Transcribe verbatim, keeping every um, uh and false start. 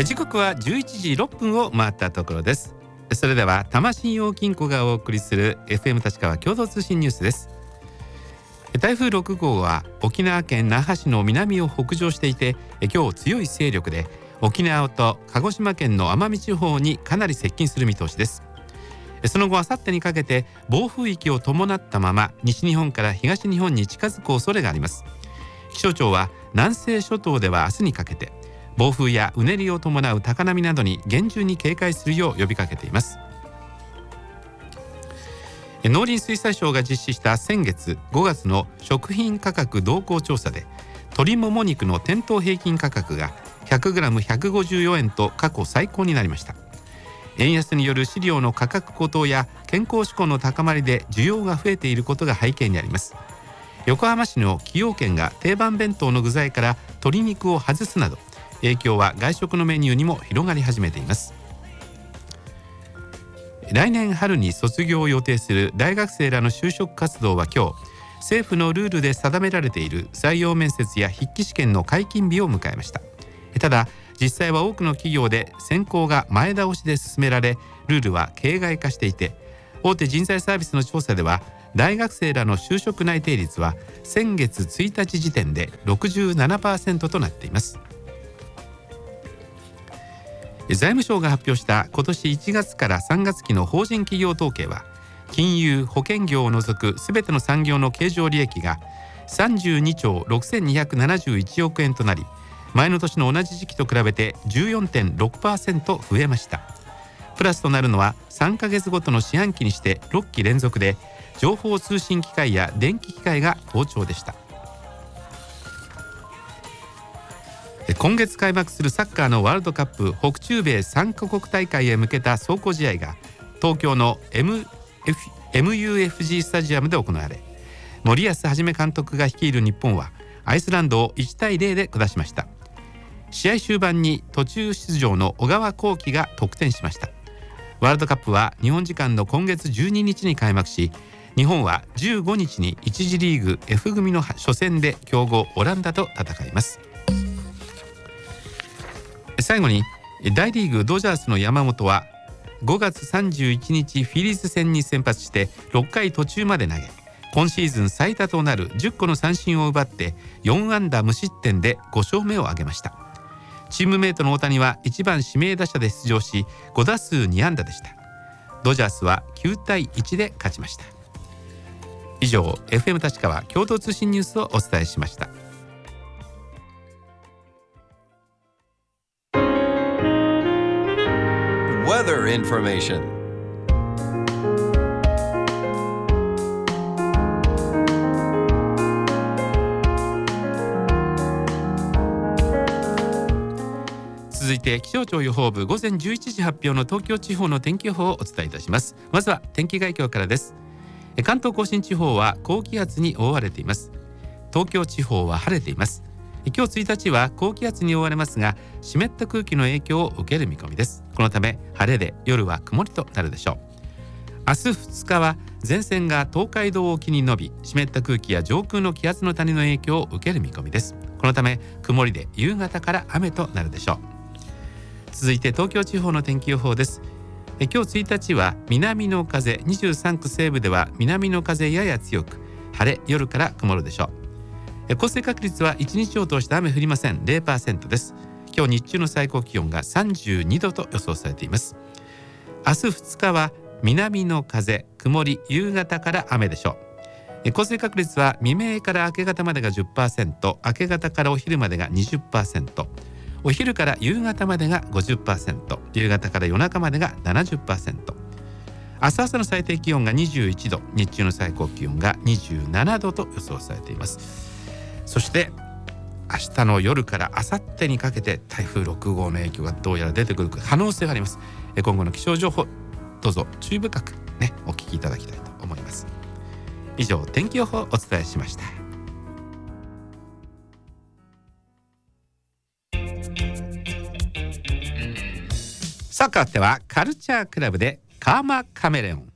時刻はじゅういちじろっぷんを回ったところです。それでは多摩信用金庫がお送りする エフエム 立川共同通信ニュースです。台風ろくごうは沖縄県那覇市の南を北上していて、今日強い勢力で沖縄と鹿児島県の奄美地方にかなり接近する見通しです。その後あさってにかけて暴風域を伴ったまま西日本から東日本に近づく恐れがあります。気象庁は南西諸島では明日にかけて暴風やうねりを伴う高波などに厳重に警戒するよう呼びかけています。農林水産省が実施した先月ごがつの食品価格動向調査で、鶏もも肉の店頭平均価格が ひゃくグラムひゃくごじゅうよえんと過去最高になりました。円安による飼料の価格高騰や健康志向の高まりで需要が増えていることが背景にあります。横浜市の崎陽軒が定番弁当の具材から鶏肉を外すなど、影響は外食のメニューにも広がり始めています。来年春に卒業を予定する大学生らの就職活動は今日、政府のルールで定められている採用面接や筆記試験の解禁日を迎えました。ただ実際は多くの企業で選考が前倒しで進められ、ルールは形骸化していて、大手人材サービスの調査では大学生らの就職内定率は先月ついたち時点で ろくじゅうななパーセント となっています。財務省が発表した今年いちがつからさんがつ期の法人企業統計は、金融・保険業を除くすべての産業の経常利益がさんじゅうにちょうろくせんにひゃくななじゅういちおくえんとなり、前の年の同じ時期と比べて じゅうよんてんろくパーセント 増えました。プラスとなるのはさんかげつごとの四半期にしてろっき連続で、情報通信機械や電気機械が好調でした。今月開幕するサッカーのワールドカップ北中米さんカ国大会へ向けた壮行試合が東京の エムエフ エムユーエフジー スタジアムで行われ、森保一監督が率いる日本はアイスランドをいちたいゼロで下しました。試合終盤に途中出場の小川航基が得点しました。ワールドカップは日本時間の今月じゅうににちに開幕し、日本はじゅうごにちにいち次リーグ F 組の初戦で強豪オランダと戦います。最後に大リーグドジャースの山本はごがつさんじゅういちにちフィリーズ戦に先発してろっかい途中まで投げ、今シーズン最多となるじゅっこの三振を奪ってよんあんだ無失点でごしょうめを挙げました。チームメイトの大谷はいちばん指名打者で出場しごだすうにあんだでした。ドジャースはきゅうたいいちで勝ちました。以上 エフエム 立川共同通信ニュースをお伝えしました。 Weather information. 続いて気象庁予報部午前じゅういちじ発表の東京地方の天気予報をお伝えいたします。まずは天気概況からです。関東甲信地方は高気圧に覆われています。東京地方は晴れています。今日ついたちは高気圧に覆われますが、湿った空気の影響を受ける見込みです。このため晴れで夜は曇りとなるでしょう。明日ふつかは前線が東海道沖に延び、湿った空気や上空の気圧の谷の影響を受ける見込みです。このため曇りで夕方から雨となるでしょう。続いて東京地方の天気予報です。今日ついたちは南の風、にじゅうさんく西部では南の風やや強く、晴れ夜から曇るでしょう。降水確率はいちにちを通して雨降りません。 ゼロパーセント です。今日日中の最高気温がさんじゅうにどと予想されています。明日ふつかは南の風、曇り、夕方から雨でしょう。降水確率は未明から明け方までが じゅっパーセント、 明け方からお昼までが にじゅっパーセント、 お昼から夕方までが ごじゅっパーセント、 夕方から夜中までが ななじゅっパーセント。 明日朝の最低気温がにじゅういちど、日中の最高気温がにじゅうななどと予想されています。そして明日の夜から明後日にかけて台風ろくごうの影響がどうやら出てくる可能性があります。今後の気象情報どうぞ注意深くねお聞きいただきたいと思います。以上天気予報をお伝えしました。さあ変わってはカルチャークラブでカーマカメレオン。